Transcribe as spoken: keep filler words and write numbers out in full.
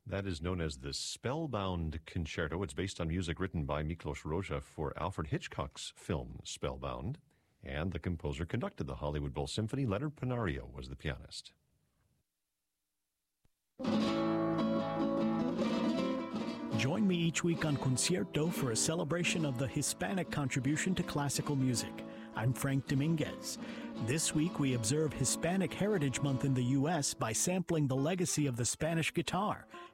That is known as the Spellbound Concerto. It's based on music written by Miklos Rozsa for Alfred Hitchcock's film Spellbound. And the composer conducted the Hollywood Bowl Symphony. Leonard Panario was the pianist. Join me each week on Concierto for a celebration of the Hispanic contribution to classical music. I'm Frank Dominguez. This week we observe Hispanic Heritage Month in the U S by sampling the legacy of the Spanish guitar